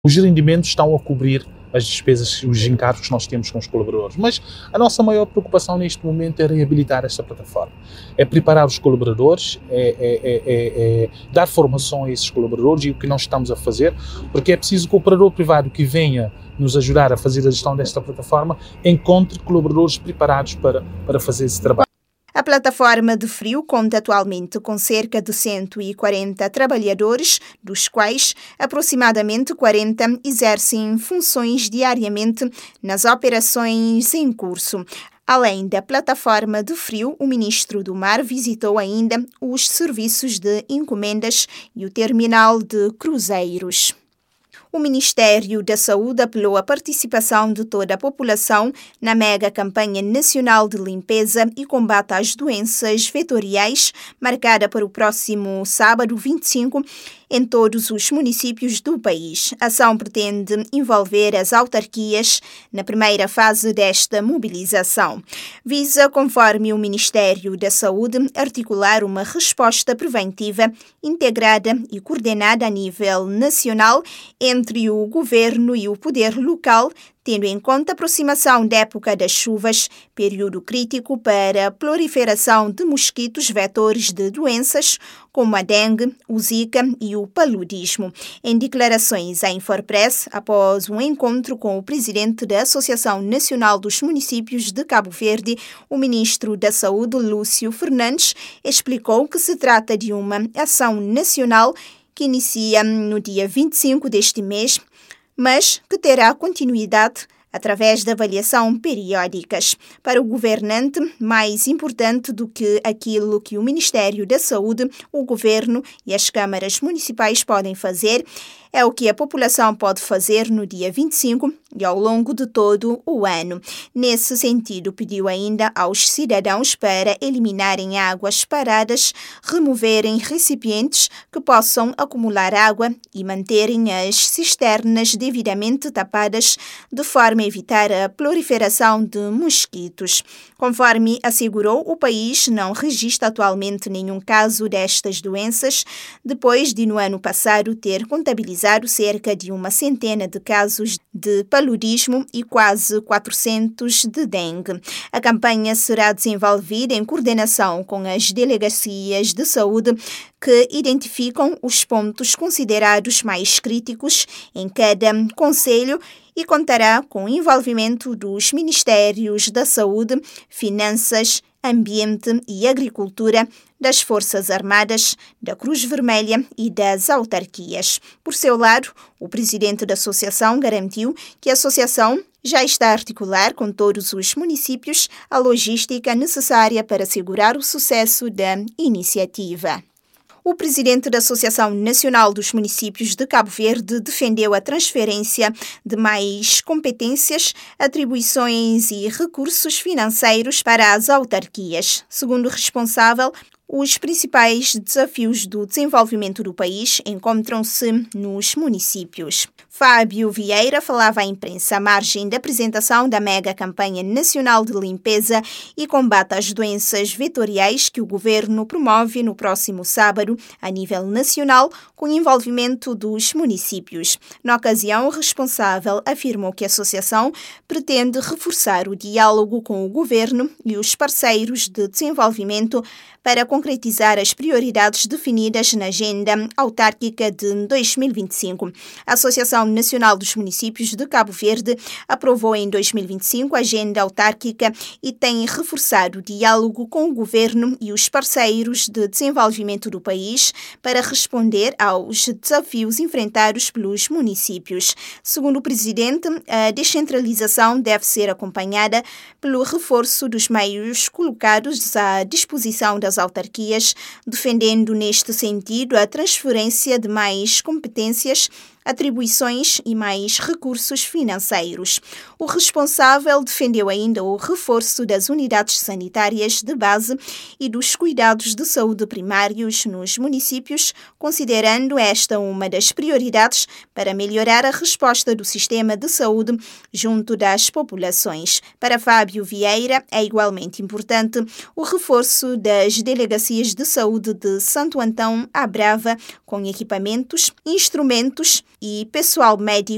Os rendimentos estão a cobrir as despesas e os encargos que nós temos com os colaboradores, mas a nossa maior preocupação neste momento é reabilitar esta plataforma, é preparar os colaboradores, é dar formação a esses colaboradores, e o que nós estamos a fazer, porque é preciso que o operador privado que venha nos ajudar a fazer a gestão desta plataforma encontre colaboradores preparados para fazer esse trabalho. A plataforma de frio conta atualmente com cerca de 140 trabalhadores, dos quais aproximadamente 40 exercem funções diariamente nas operações em curso. Além da plataforma de frio, o ministro do Mar visitou ainda os serviços de encomendas e o terminal de cruzeiros. O Ministério da Saúde apelou à participação de toda a população na mega campanha nacional de limpeza e combate às doenças vetoriais, marcada para o próximo sábado 25, em todos os municípios do país. A ação pretende envolver as autarquias na primeira fase desta mobilização. Visa, conforme o Ministério da Saúde, articular uma resposta preventiva, integrada e coordenada a nível nacional entre o governo e o poder local, tendo em conta a aproximação da época das chuvas, período crítico para a proliferação de mosquitos vetores de doenças como a dengue, o zika e o paludismo. Em declarações à Infopress, após um encontro com o presidente da Associação Nacional dos Municípios de Cabo Verde, o ministro da Saúde, Lúcio Fernandes, explicou que se trata de uma ação nacional que inicia no dia 25 deste mês, mas que terá continuidade através de avaliação periódicas. Para o governante, mais importante do que aquilo que o Ministério da Saúde, o governo e as câmaras municipais podem fazer, é o que a população pode fazer no dia 25 e ao longo de todo o ano. Nesse sentido, pediu ainda aos cidadãos para eliminarem águas paradas, removerem recipientes que possam acumular água e manterem as cisternas devidamente tapadas, de forma a evitar a proliferação de mosquitos. Conforme assegurou, o país não registra atualmente nenhum caso destas doenças, depois de no ano passado ter contabilizado cerca de uma centena de casos de paludismo e quase 400 de dengue. A campanha será desenvolvida em coordenação com as delegacias de saúde, que identificam os pontos considerados mais críticos em cada concelho, e contará com o envolvimento dos Ministérios da Saúde, Finanças, Ambiente e Agricultura, das Forças Armadas, da Cruz Vermelha e das autarquias. Por seu lado, o presidente da associação garantiu que a associação já está a articular com todos os municípios a logística necessária para assegurar o sucesso da iniciativa. O presidente da Associação Nacional dos Municípios de Cabo Verde defendeu a transferência de mais competências, atribuições e recursos financeiros para as autarquias. Segundo o responsável, os principais desafios do desenvolvimento do país encontram-se nos municípios. Fábio Vieira falava à imprensa à margem da apresentação da mega campanha nacional de limpeza e combate às doenças vetoriais que o governo promove no próximo sábado, a nível nacional, com envolvimento dos municípios. Na ocasião, o responsável afirmou que a associação pretende reforçar o diálogo com o governo e os parceiros de desenvolvimento para concretizar as prioridades definidas na Agenda Autárquica de 2025. A Associação Nacional dos Municípios de Cabo Verde aprovou em 2025 a Agenda Autárquica e tem reforçado o diálogo com o governo e os parceiros de desenvolvimento do país para responder aos desafios enfrentados pelos municípios. Segundo o presidente, a descentralização deve ser acompanhada pelo reforço dos meios colocados à disposição das autarquias, defendendo neste sentido a transferência de mais competências, atribuições e mais recursos financeiros. O responsável defendeu ainda o reforço das unidades sanitárias de base e dos cuidados de saúde primários nos municípios, considerando esta uma das prioridades para melhorar a resposta do sistema de saúde junto das populações. Para Fábio Vieira, é igualmente importante o reforço das delegacias de saúde de Santo Antão à Brava, com equipamentos, instrumentos e pessoal médico